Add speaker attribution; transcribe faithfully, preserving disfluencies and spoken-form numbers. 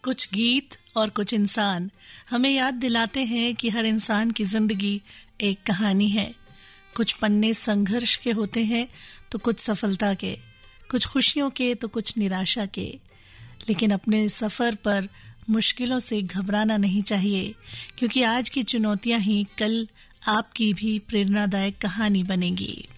Speaker 1: कुछ गीत और कुछ इंसान हमें याद दिलाते हैं कि हर इंसान की जिंदगी एक कहानी है। कुछ पन्ने संघर्ष के होते हैं तो कुछ सफलता के, कुछ खुशियों के तो कुछ निराशा के। लेकिन अपने सफर पर मुश्किलों से घबराना नहीं चाहिए, क्योंकि आज की चुनौतियां ही कल आपकी भी प्रेरणादायक कहानी बनेगी।